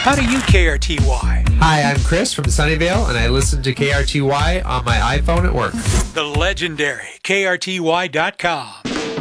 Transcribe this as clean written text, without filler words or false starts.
How do you KRTY? Hi, I'm Chris from Sunnyvale, and I listen to KRTY on my iPhone at work. The legendary KRTY.com.